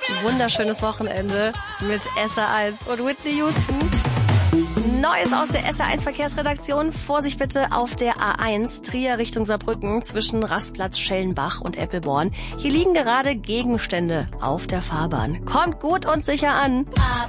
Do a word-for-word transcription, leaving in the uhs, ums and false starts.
Wunderschönes Wochenende mit S R eins und Whitney Houston. Neues aus der S R eins Verkehrsredaktion. Vorsicht bitte auf der A eins Trier Richtung Saarbrücken zwischen Rastplatz Schellenbach und Eppelborn. Hier liegen gerade Gegenstände auf der Fahrbahn. Kommt gut und sicher an.